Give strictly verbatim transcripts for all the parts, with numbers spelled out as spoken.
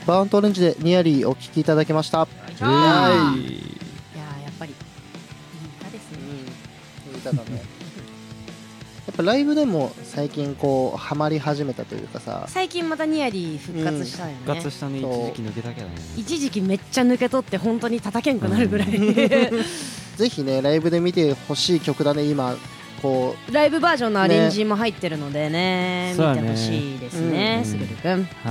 バーントオレンジでニアリーお聴きいただきました。はいいやーやっぱりいい歌ですね。 うん、いい歌だねやっぱライブでも最近こうハマり始めたというかさ、 最近またニアリー復活したよね、 復活したね。一そう時期抜けたけどね。 一時期めっちゃ抜け取って本当に叩けんくなるぐらい、 ぜひねライブで見てほしい曲だね。今こライブバージョンのアレンジも入ってるのでね、 そうだね見てほしいですね、 うんすぐるくん。 は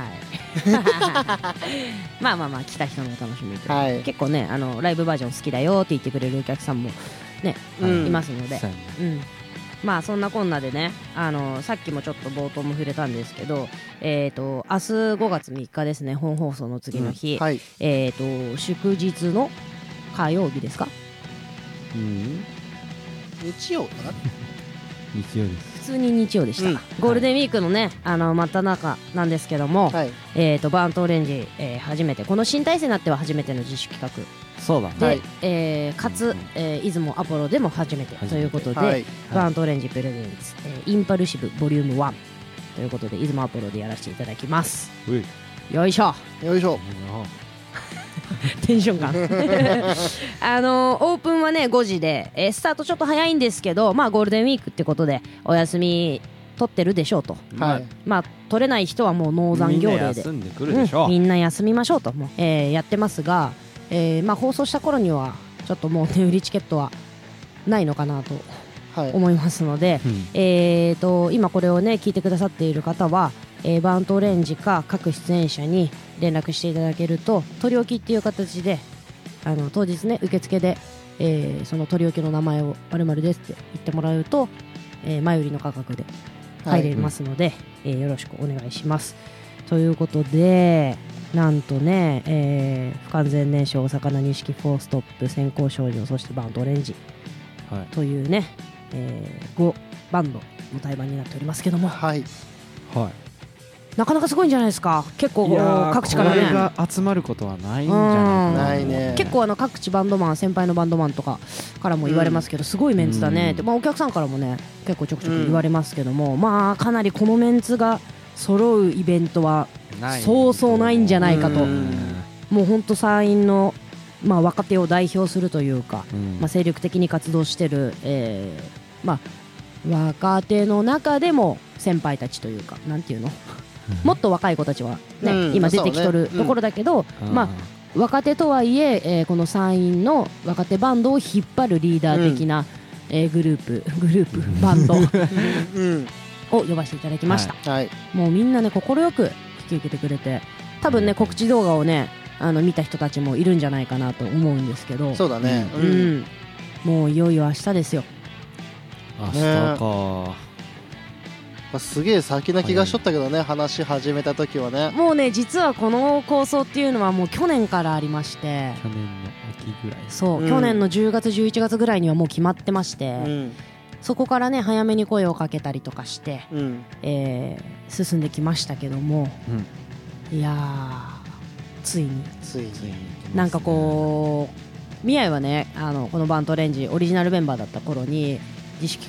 はいまあまあまあ来た人のお楽しみで、 はい結構ねあのライブバージョン好きだよって言ってくれるお客さんもね、 うんいますので、 そうやねうん、まあそんなこんなでね、あのさっきもちょっと冒頭も触れたんですけど、えー、と明日ごがつみっかですね、本放送の次の日、 うはいえー、と祝日の火曜日ですか、 い。うん。 日曜かな日曜です。 普通に日曜でした、 うんゴールデンウィークのねあの真っ只中なんですけども、 はいえー、とバーントオレンジ、えー初めてこの新体制になっては初めての自主企画そうだね。 で、 はいえーかつ、えー出雲アポロでも初めて初めてということで、 はいバーントオレンジプレゼンツ、えーインパルシブボリュームワンということで出雲アポロでやらせていただきます。 うい。 よいしょよいしょ。 テンション感あのーオープンはねごじで、えースタートちょっと早いんですけど、まあゴールデンウィークってことでお休み取ってるでしょうと、 はいまあ取れない人はもう農残業みんな令で休んでくるでしょうんみんな休みましょうともう、えーやってますが、えーまあ、放送した頃にはちょっともう手売りチケットはないのかなとはい思いますので、 うんえー、と今これをね聞いてくださっている方は、えーバーントオレンジか各出演者に連絡していただけると取り置きっていう形であの当日ね受付で、えーその取り置きの名前を〇〇ですって言ってもらうと、えー前売りの価格で入れますので、えーよろしくお願いします。ということでなんとね、えー不完全燃焼お魚錦フォーストップ先行少女そしてバーントオレンジはい。 というね、えー、ごバンドの対バンになっておりますけども、 はいはなかなかすごいんじゃないですか。結構い。いやー各地からこれねが集まることはないんじゃないかな。 ないね結構あの各地バンドマン先輩のバンドマンとかからも言われますけど、すごいメンツだねって、まあ、お客さんからもね結構ちょくちょく言われますけども、まあかなりこのメンツが揃うイベントはないそうそうないんじゃないかと、 うんもうほんと参院の、まあ、若手を代表するというか、 うんまあ、精力的に活動してる、えーまあ、若手の中でも先輩たちというかなんていうのもっと若い子たちは、ねうん今出てきとるそうねところだけど、まあ、若手とはいええーこの参院の若手バンドを引っ張るリーダー的な、えーグループグループバンドうんを呼ばせていただきました、 はいもうみんなね快く引き受けてくれて多分ね告知動画をねあの見た人たちもいるんじゃないかなと思うんですけどそうだねううんん、もういよいよ明日ですよ。 明日か。 まあすげえ先な気がしとったけどね話し始めた時はねもうね実はこの構想っていうのはもう去年からありまして去年の秋ぐらい。 そう、 うん去年のじゅうがつじゅういちがつぐらいにはもう決まってまして、 うんそこからね早めに声をかけたりとかして、 うんえー進んできましたけどもうん。 いやーついについについに来ますねなんかこう未来はねあのこのバントレンジオリジナルメンバーだった頃に自主企